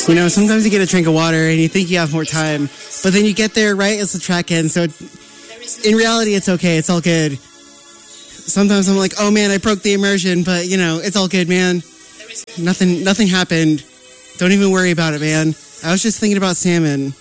You know, sometimes you get a drink of water and you think you have more time, but then you get there right as the track ends. So in reality, it's okay. It's all good. Sometimes I'm like, oh man, I broke the immersion, but you know, it's all good, man. Nothing happened. Don't even worry about it, man. I was just thinking about salmon.